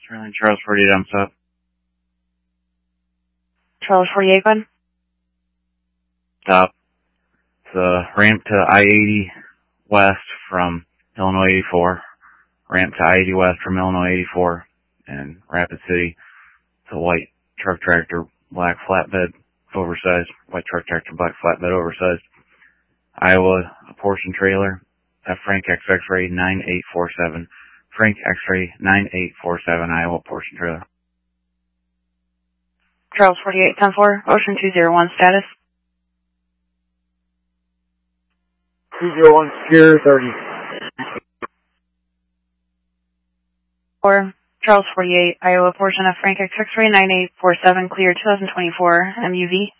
Sterling Charles 48, I'm up. Charles 48, bud. Stop. The ramp to I-80 west from Illinois 84. Ramp to I-80 west from Illinois 84 and Rapid City. It's a white truck tractor, black flatbed, oversized. White truck tractor, black flatbed, oversized. Iowa, a portion trailer. Frank X-Ray 9847. Frank X-Ray 9847, Iowa portion trailer. Charles 48, 10-4, Ocean 201, status. 201, secure 30. 4, Charles 48, Iowa portion of Frank X-Ray 9847, clear 2024, MUV.